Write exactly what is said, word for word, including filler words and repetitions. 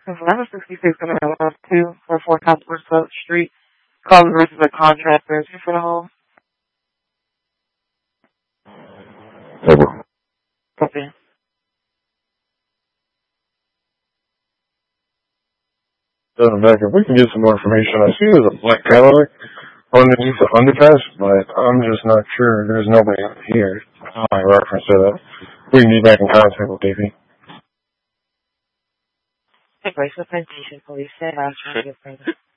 eleven sixty-six in the two for four Copper Street. Calling versus a contractor. Is he for the home? Over. Copy. Doesn't matter. If we can get some more information, I see there's a black Cadillac underneath the underpass, but I'm just not sure. There's nobody out here. I reference to that. We can get back in contact with D P. Hey, Grace, the plantation police said I was trying to get further.